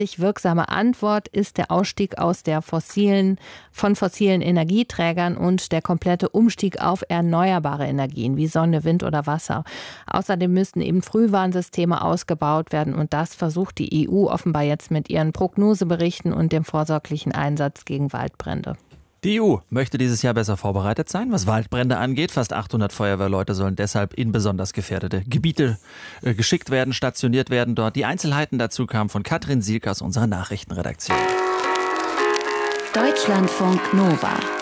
Wirksame Antwort ist der Ausstieg von fossilen Energieträgern und der komplette Umstieg auf erneuerbare Energien wie Sonne, Wind oder Wasser. Außerdem müssten eben Frühwarnsysteme ausgebaut werden und das versucht die EU offenbar jetzt mit ihren Prognoseberichten und dem vorsorglichen Einsatz gegen Waldbrände. Die EU möchte dieses Jahr besser vorbereitet sein, was Waldbrände angeht. Fast 800 Feuerwehrleute sollen deshalb in besonders gefährdete Gebiete geschickt werden, stationiert werden dort. Die Einzelheiten dazu kamen von Katrin Sielk aus unserer Nachrichtenredaktion. Deutschlandfunk Nova